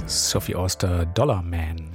Sophie Auster, Dollar Man.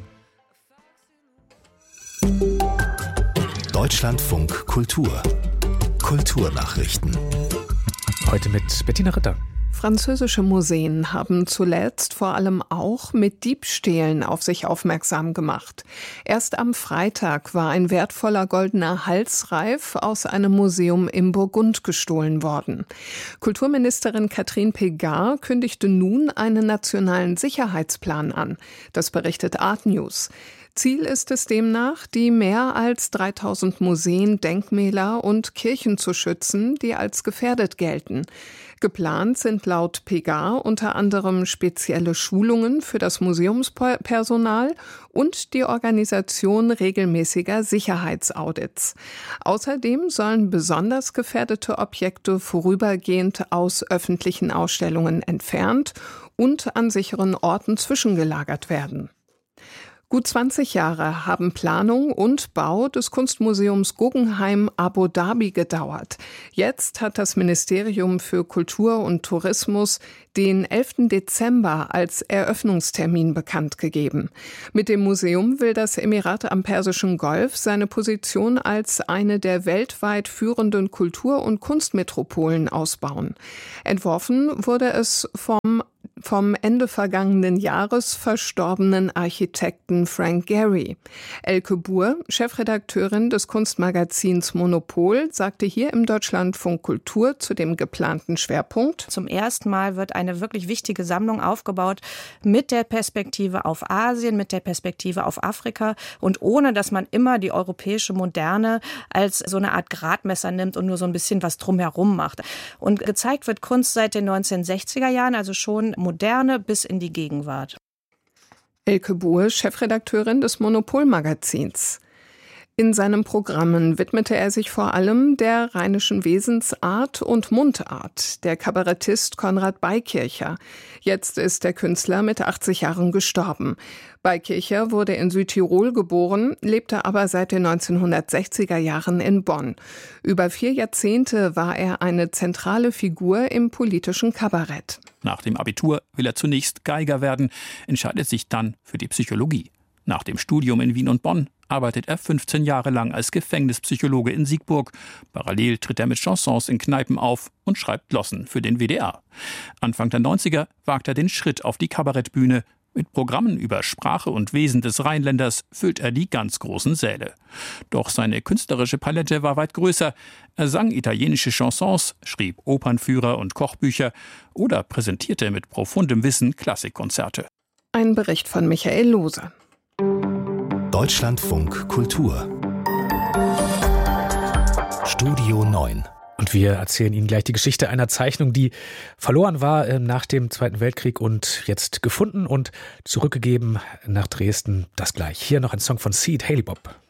Deutschlandfunk Kultur. Kulturnachrichten. Heute mit Bettina Ritter. Französische Museen haben zuletzt vor allem auch mit Diebstählen auf sich aufmerksam gemacht. Erst am Freitag war ein wertvoller goldener Halsreif aus einem Museum im Burgund gestohlen worden. Kulturministerin Catherine Pégard kündigte nun einen nationalen Sicherheitsplan an. Das berichtet Art News. Ziel ist es demnach, die mehr als 3000 Museen, Denkmäler und Kirchen zu schützen, die als gefährdet gelten. Geplant sind laut Pégard unter anderem spezielle Schulungen für das Museumspersonal und die Organisation regelmäßiger Sicherheitsaudits. Außerdem sollen besonders gefährdete Objekte vorübergehend aus öffentlichen Ausstellungen entfernt und an sicheren Orten zwischengelagert werden. Gut 20 Jahre haben Planung und Bau des Kunstmuseums Guggenheim Abu Dhabi gedauert. Jetzt hat das Ministerium für Kultur und Tourismus den 11. Dezember als Eröffnungstermin bekannt gegeben. Mit dem Museum will das Emirat am Persischen Golf seine Position als eine der weltweit führenden Kultur- und Kunstmetropolen ausbauen. Entworfen wurde es vom Ende vergangenen Jahres verstorbenen Architekten Frank Gehry. Elke Buhr, Chefredakteurin des Kunstmagazins Monopol, sagte hier im Deutschlandfunk Kultur zu dem geplanten Schwerpunkt: Zum ersten Mal wird eine wirklich wichtige Sammlung aufgebaut mit der Perspektive auf Asien, mit der Perspektive auf Afrika und ohne, dass man immer die europäische Moderne als so eine Art Gradmesser nimmt und nur so ein bisschen was drumherum macht. Und gezeigt wird Kunst seit den 1960er Jahren, also schon Moderne bis in die Gegenwart. Elke Buhr, Chefredakteurin des Monopol-Magazins. In seinen Programmen widmete er sich vor allem der rheinischen Wesensart und Mundart, der Kabarettist Konrad Beikircher. Jetzt ist der Künstler mit 80 Jahren gestorben. Beikircher wurde in Südtirol geboren, lebte aber seit den 1960er Jahren in Bonn. Über 4 Jahrzehnte war er eine zentrale Figur im politischen Kabarett. Nach dem Abitur will er zunächst Geiger werden, entscheidet sich dann für die Psychologie. Nach dem Studium in Wien und Bonn arbeitet er 15 Jahre lang als Gefängnispsychologe in Siegburg. Parallel tritt er mit Chansons in Kneipen auf und schreibt Glossen für den WDR. Anfang der 90er wagt er den Schritt auf die Kabarettbühne. Mit Programmen über Sprache und Wesen des Rheinländers füllt er die ganz großen Säle. Doch seine künstlerische Palette war weit größer. Er sang italienische Chansons, schrieb Opernführer und Kochbücher oder präsentierte mit profundem Wissen Klassikkonzerte. Ein Bericht von Michael Lohse. Deutschlandfunk Kultur. Studio 9. Und wir erzählen Ihnen gleich die Geschichte einer Zeichnung, die verloren war nach dem Zweiten Weltkrieg und jetzt gefunden und zurückgegeben nach Dresden. Das gleich. Hier noch ein Song von Seed, Haley Bob.